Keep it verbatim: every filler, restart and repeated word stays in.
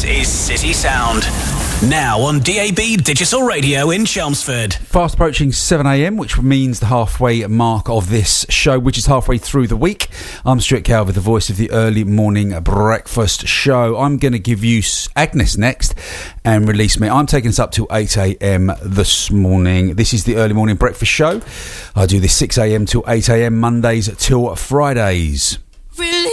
is City Sound. Now on D A B Digital Radio in Chelmsford. Fast approaching seven a.m, which means the halfway mark of this show, which is halfway through the week. I'm Stuart Calver, the voice of the early morning breakfast show. I'm going to give you Agnes next and Release Me. I'm taking us up to eight a.m. this morning. This is the early morning breakfast show. I do this six a.m. till eight a.m. Mondays till Fridays. Release